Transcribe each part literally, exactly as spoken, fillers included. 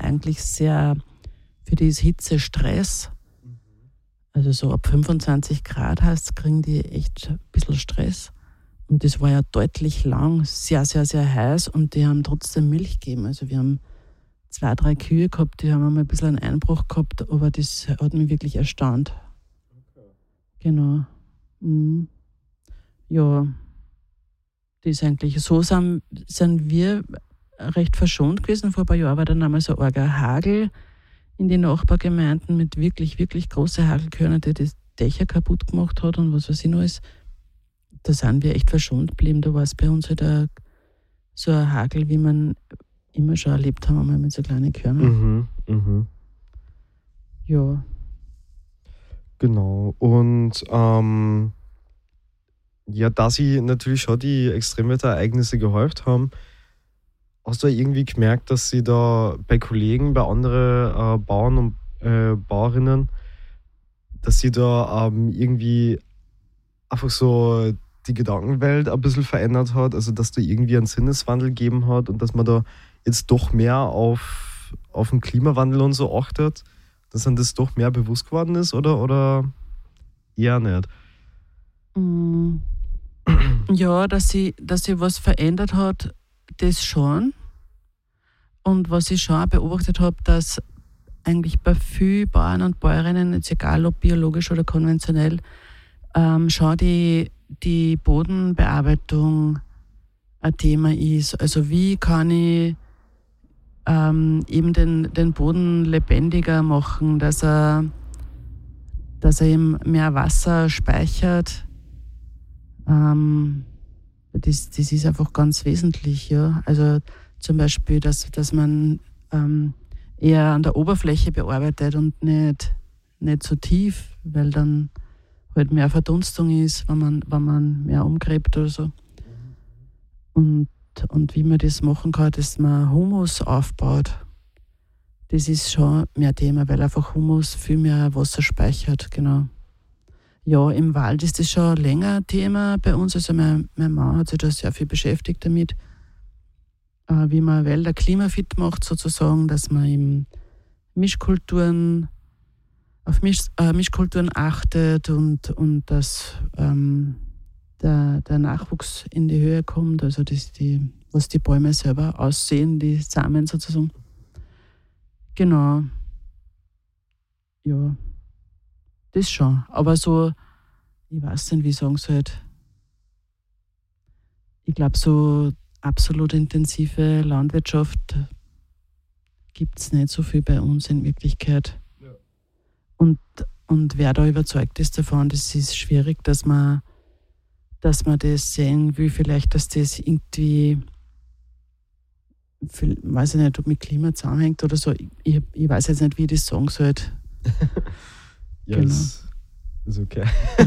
eigentlich sehr, für die ist Hitze Stress. Also so ab fünfundzwanzig Grad heißt, kriegen die echt ein bisschen Stress. Und das war ja deutlich lang, sehr, sehr, sehr heiß und die haben trotzdem Milch gegeben. Also wir haben zwei, drei Kühe gehabt, die haben einmal ein bisschen einen Einbruch gehabt, aber das hat mich wirklich erstaunt. Okay. Genau. Mhm. Ja, das ist eigentlich so, sind, sind wir recht verschont gewesen. Vor ein paar Jahren war dann einmal so ein arger Hagel in die Nachbargemeinden mit wirklich, wirklich großen Hagelkörnern, die die Dächer kaputt gemacht hat und was weiß ich noch ist. Da sind wir echt verschont geblieben. Da war es bei uns halt ein, so ein Hagel, wie man immer schon erlebt haben, einmal mit so kleinen Körnern. Mhm, mhm. Ja. Genau. Und ähm, ja, da sie natürlich schon die Extremwetterereignisse gehäuft haben, hast du irgendwie gemerkt, dass sie da bei Kollegen, bei anderen äh, Bauern und äh, Bauerinnen, dass sie da ähm, irgendwie einfach so die Gedankenwelt ein bisschen verändert hat, also dass da irgendwie einen Sinneswandel gegeben hat und dass man da jetzt doch mehr auf, auf den Klimawandel und so achtet, dass dann das doch mehr bewusst geworden ist oder, oder eher nicht? Mm. Ja, dass sie, dass sie was verändert hat, das schon. Und was ich schon auch beobachtet habe, dass eigentlich bei vielen Bauern und Bäuerinnen, jetzt egal ob biologisch oder konventionell, ähm, schon die, die Bodenbearbeitung ein Thema ist. Also wie kann ich ähm, eben den, den Boden lebendiger machen, dass er, dass er eben mehr Wasser speichert. Ähm, das, das ist einfach ganz wesentlich, ja. Also zum Beispiel, dass, dass man ähm, eher an der Oberfläche bearbeitet und nicht, nicht so tief, weil dann halt mehr Verdunstung ist, wenn man, wenn man mehr umgräbt oder so. Und, und wie man das machen kann, dass man Humus aufbaut, das ist schon mehr Thema, weil einfach Humus viel mehr Wasser speichert, genau. Ja, im Wald ist das schon länger ein Thema bei uns. Also mein, mein Mann hat sich da sehr viel beschäftigt damit, äh, wie man Wälder klimafit macht sozusagen, dass man eben Mischkulturen, auf Misch, äh, Mischkulturen achtet und, und dass ähm, der, der Nachwuchs in die Höhe kommt, also das die, was die Bäume selber aussehen, die Samen sozusagen. Genau. Ja. Das schon. Aber so, ich weiß nicht, wie ich sagen soll. Ich glaube, so absolut intensive Landwirtschaft gibt es nicht so viel bei uns in Wirklichkeit. Ja. Und, und wer da überzeugt ist davon, das ist schwierig, dass man, dass man das sehen will, vielleicht, dass das irgendwie, viel, weiß ich nicht, ob mit Klima zusammenhängt oder so. Ich, ich weiß jetzt nicht, wie ich das sagen soll. Ja, genau. Ist, ist okay.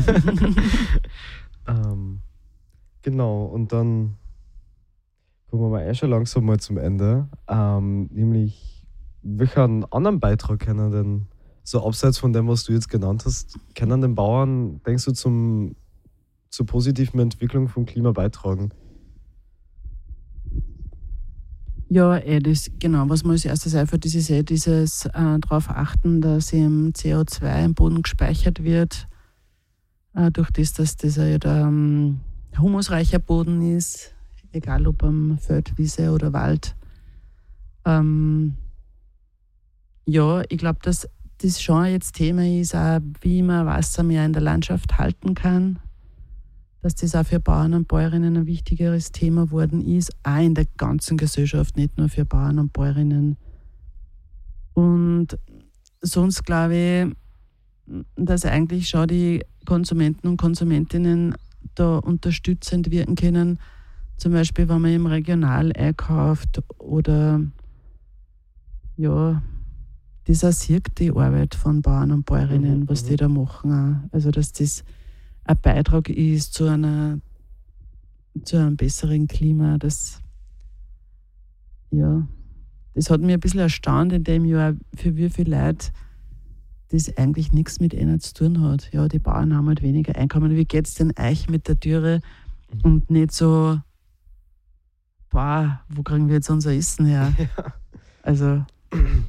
ähm, genau, und dann kommen wir mal eh schon langsam mal zum Ende. Ähm, nämlich, welchen anderen Beitrag können denn, so abseits von dem, was du jetzt genannt hast, können den Bauern, denkst du, zum, zur positiven Entwicklung vom Klima beitragen? Ja, eh, das, genau, was man als erstes einfach, das ist eh dieses äh, darauf achten, dass eben C O zwei im Boden gespeichert wird, äh, durch das, dass das ja der ähm, humusreicher Boden ist, egal ob am Feld, Wiese oder Wald. Ähm, ja, ich glaube, dass das schon jetzt Thema ist, auch wie man Wasser mehr in der Landschaft halten kann, dass das auch für Bauern und Bäuerinnen ein wichtigeres Thema geworden ist, auch in der ganzen Gesellschaft, nicht nur für Bauern und Bäuerinnen. Und sonst glaube ich, dass eigentlich schon die Konsumenten und Konsumentinnen da unterstützend wirken können, zum Beispiel, wenn man eben regional einkauft oder ja, das auch sieht, die Arbeit von Bauern und Bäuerinnen, mhm, was mhm. die da machen. Auch. Also, dass das ein Beitrag ist zu einer zu einem besseren Klima. Das, ja, das hat mich ein bisschen erstaunt in dem Jahr, für wie viele Leute das eigentlich nichts mit ihnen zu tun hat. Ja, die Bauern haben halt weniger Einkommen. Wie geht es denn euch mit der Dürre? Und nicht so, boah, wo kriegen wir jetzt unser Essen her? Ja. Also